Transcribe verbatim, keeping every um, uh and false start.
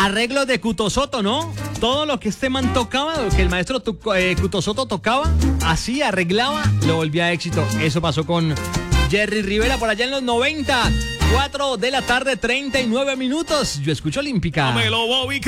arreglos de Cutosoto, ¿no? Todo lo que este man tocaba, lo que el maestro tu, eh, Cutosoto tocaba, así arreglaba, lo volvía a éxito. Eso pasó con Jerry Rivera por allá en los noventa. cuatro de la tarde, treinta y nueve minutos. Yo escucho Olímpica. Dámelo, Bobby.